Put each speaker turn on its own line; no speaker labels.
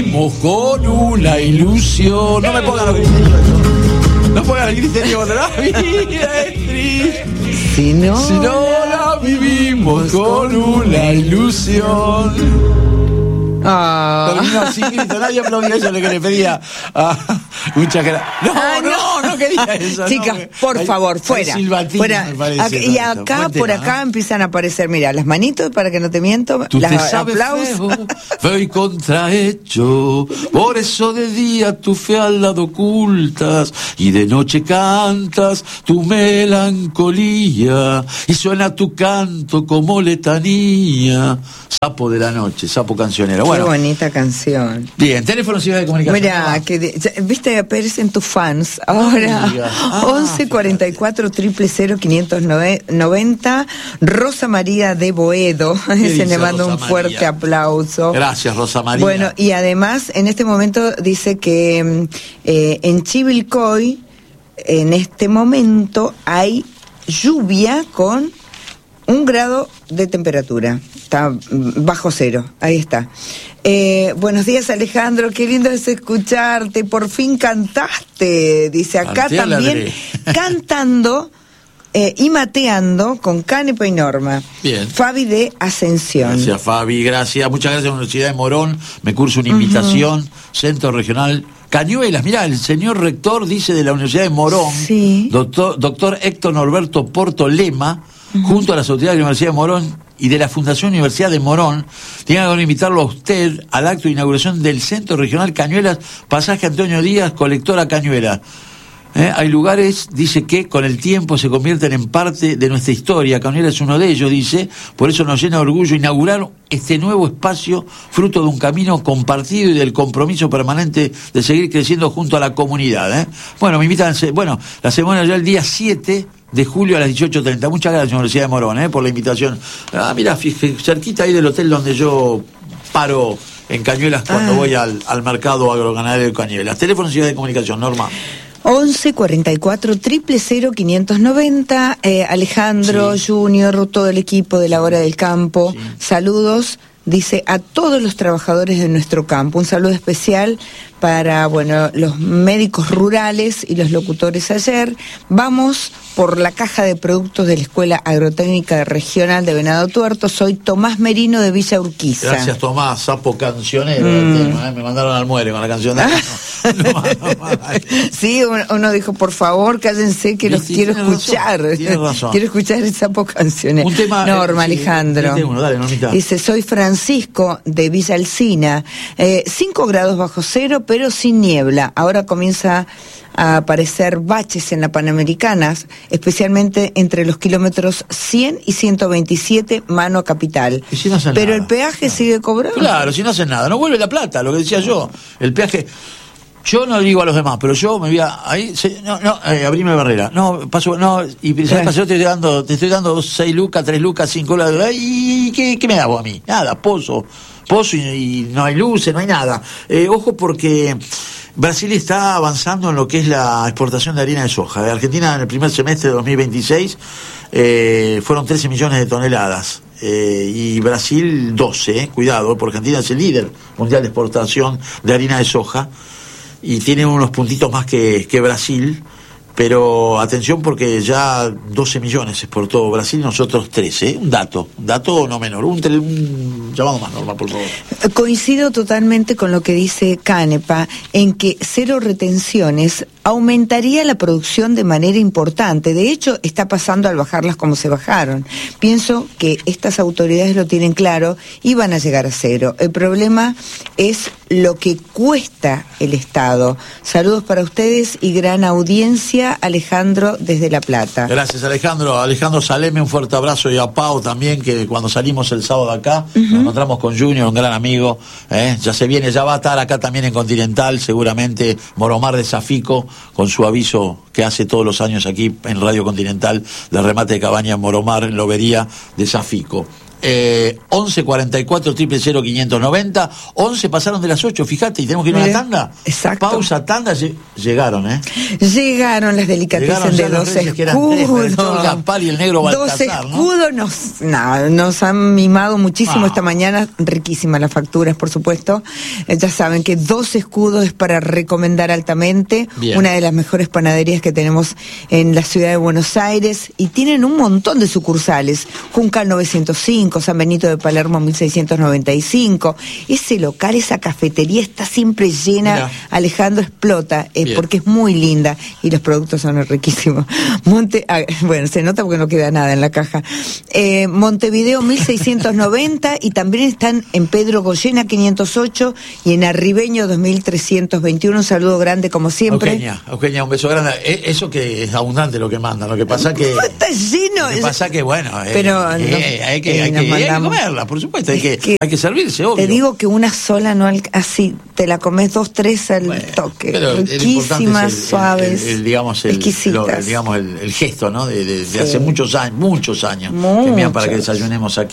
vivimos con una ilusión. No me pongan los criterios. No pongan el criterio de la vida es triste.
Si no
la vivimos con una ilusión. Terminó así, grito, nadie aplaudía eso, lo que le pedía. Muchas gracias. No quería eso.
Chicas, por favor, fuera. Y acá, por acá, empiezan a aparecer, mira, las manitos, para que no te miento,
tú
las
te sabes
aplausos.
Feo y contrahecho, por eso de día tu fealdad ocultas y de noche cantas tu melancolía y suena tu canto como letanía. Sapo de la noche, sapo cancionero. Bueno,
qué bonita canción.
Bien, teléfono ciudad de comunicación.
Mira, viste, aparecen tus fans. Ahora, 11 44 000 590. Rosa María de Boedo. Se le manda un fuerte aplauso.
Gracias, Rosa María.
Bueno, y además, en este momento dice que en Chivilcoy, en este momento, hay lluvia con 1 grado de temperatura. Está bajo cero. Ahí está. Buenos días, Alejandro, qué lindo es escucharte, por fin cantaste, dice acá también, cantando y mateando con Canepa y Norma.
Bien.
Fabi de Ascensión.
Gracias, Fabi, gracias, muchas gracias a la Universidad de Morón, me curso una invitación, Centro Regional Cañuelas. Mirá, el señor rector dice de la Universidad de Morón,
sí.
doctor Héctor Norberto Porto Lema, junto a las autoridades de la Universidad de Morón y de la Fundación Universidad de Morón, tienen que invitarlo a usted al acto de inauguración del Centro Regional Cañuelas, pasaje Antonio Díaz, colectora Cañuelas. Hay lugares, dice, que con el tiempo se convierten en parte de nuestra historia. Cañuelas es uno de ellos, dice, por eso nos llena de orgullo inaugurar este nuevo espacio, fruto de un camino compartido y del compromiso permanente de seguir creciendo junto a la comunidad. Bueno, me invitan, la ceremonia ya el día 7 de julio a las 18:30. Muchas gracias, Universidad de Morón, por la invitación. Mira, cerquita ahí del hotel donde yo paro en Cañuelas cuando voy al mercado agroganadero de Cañuelas. Teléfono ciudad de comunicación, Norma.
11 44 000 590. Alejandro, sí. Junior, todo el equipo de la Hora del Campo, sí. Saludos, dice, a todos los trabajadores de nuestro campo. Un saludo especial para, los médicos rurales y los locutores ayer. Vamos por la caja de productos de la Escuela Agrotécnica Regional de Venado Tuerto. Soy Tomás Merino de Villa Urquiza.
Gracias, Tomás, sapo cancionero. Me mandaron al muere con la canción de...
Sí, uno dijo, por favor, cállense que los quiero escuchar.
Tienes razón.
Quiero escuchar el sapo cancionero.
Un tema...
Norma, Alejandro.
Dale, Normita.
Dice, soy Francisco de Villa Alsina. 5 grados bajo cero, pero sin niebla. Ahora comienza a aparecer baches en la Panamericana, especialmente entre los kilómetros 100 y 127, mano a Capital.
¿Y si no hacen
pero
nada?
El peaje sigue cobrando.
Claro, si no hacen nada, no vuelve la plata, lo que decía yo. El peaje... Yo no digo a los demás, pero yo me voy a... abrime barrera. No, paso... No, y ¿sabes? Yo te estoy dando 6 lucas, 3 lucas, 5 lucas... ¿Y qué me da vos a mí? Nada, pozo y no hay luces, no hay nada. Ojo porque... Brasil está avanzando en lo que es la exportación de harina de soja. De Argentina en el primer semestre de 2026 fueron 13 millones de toneladas. Y Brasil 12, cuidado, porque Argentina es el líder mundial de exportación de harina de soja y tiene unos puntitos más que Brasil, pero atención porque ya 12 millones exportó Brasil, nosotros 13, un dato no menor, un llamado más, Norma, por favor.
Coincido totalmente con lo que dice Canepa, en que 0 retenciones aumentaría la producción de manera importante. De hecho, está pasando al bajarlas como se bajaron. Pienso que estas autoridades lo tienen claro y van a llegar a 0. El problema es lo que cuesta el Estado. Saludos para ustedes y gran audiencia, Alejandro desde La Plata.
Gracias, Alejandro. Alejandro Saleme, un fuerte abrazo, y a Pau también, que cuando salimos el sábado acá, nos encontramos con Junior, un gran amigo, ya va a estar acá también en Continental, seguramente Moromar de Safico, con su aviso que hace todos los años aquí en Radio Continental, de remate de cabaña en Moromar, en Lobería de Safico. 11 44 000 590. 11 pasaron de las 8, fíjate, y tenemos que ir a una tanda.
Exacto.
Pausa, tanda, llegaron,
Llegaron las delicatessen de Dos Escudos.
El Gaspar y el negro Baltasar,
Dos Escudos nos han mimado muchísimo esta mañana. Riquísimas las facturas, por supuesto. Ya saben que Dos Escudos es para recomendar altamente. Bien. Una de las mejores panaderías que tenemos en la ciudad de Buenos Aires, y tienen un montón de sucursales. Juncal 905, San Benito de Palermo 1695. Ese local, esa cafetería está siempre llena. Mirá. Alejandro explota, porque es muy linda y los productos son riquísimos. Bueno, se nota porque no queda nada en la caja. Montevideo 1690, y también están en Pedro Goyena 508 y en Arribeño 2321. Un saludo grande como siempre.
Eugenia, un beso grande. Eso que es abundante lo que mandan. Lo que pasa que
está lleno.
Lo que pasa que bueno,
pero
hay que comerla, por supuesto, hay que servirse, obvio.
Te digo que una sola no así te la comes 2, 3 al toque. Riquísimas, suaves,
digamos
exquisitas.
El gesto, ¿no? De hace muchos años que me dan para que desayunemos aquí.